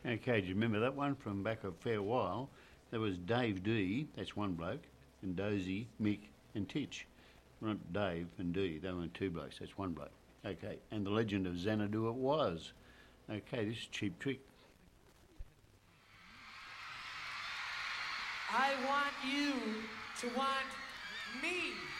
Okay, do you remember that one from back a fair while? There was Dave D, that's one bloke, and Dozy, Mick, and Titch. Not Dave and D, they weren't two blokes, that's one bloke. Okay, and the legend of Xanadu it was. Okay, this is Cheap Trick. I want you to want me.